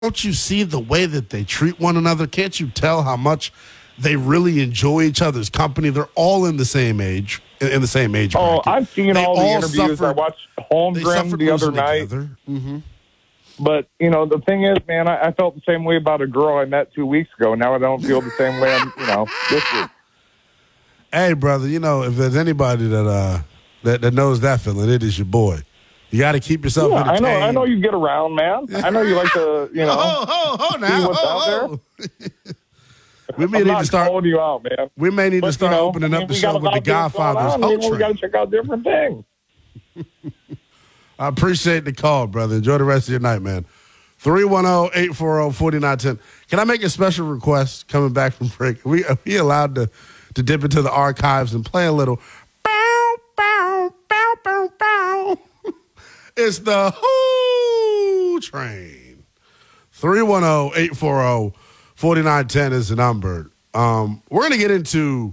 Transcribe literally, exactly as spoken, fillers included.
don't you see the way that they treat one another? Can't you tell how much they really enjoy each other's company? They're all in the same age, in the same age Oh, bracket. I've seen They all the all interviews. suffered- I watched They Holmgren suffered the other losing night. together. Mm-hmm. But, you know, the thing is, man, I, I felt the same way about a girl I met two weeks ago. Now I don't feel the same way, I'm, you know, this week. Hey, brother, you know, if there's anybody that uh that, that knows that feeling, it is your boy. You got to keep yourself Yeah, I entertained. know I know you get around, man. I know you like to, you know, Oh, oh, oh, now. see what's oh, out oh. we may I'm need not to start. calling you out, man. We may need But, to start you know, opening I mean, up the we got show a with lot the of things going Godfather's on. Ho You know, we got Train. to check out different things. I appreciate the call, brother. Enjoy the rest of your night, man. three one zero, eight four zero, four nine one zero. Can I make a special request coming back from break? Are we, are we allowed to, to dip into the archives and play a little bow, bow, bow, bow, bow? It's the Who Train. three one zero, eight four zero, four nine one zero is the number. Um, we're going to get into